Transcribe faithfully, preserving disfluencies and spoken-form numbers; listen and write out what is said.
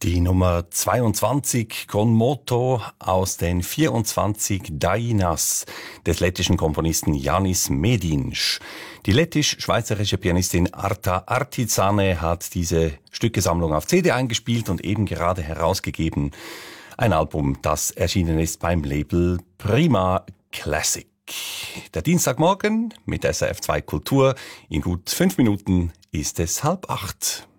Die Nummer zweiundzwanzig con moto aus den vierundzwanzig Dainas des lettischen Komponisten Janis Medinš. Die lettisch-schweizerische Pianistin Arta Artizane hat diese Stückesammlung auf C D eingespielt und eben gerade herausgegeben. Ein Album, das erschienen ist beim Label Prima Classic. Der Dienstagmorgen mit S R F zwei Kultur. In gut fünf Minuten ist es halb acht.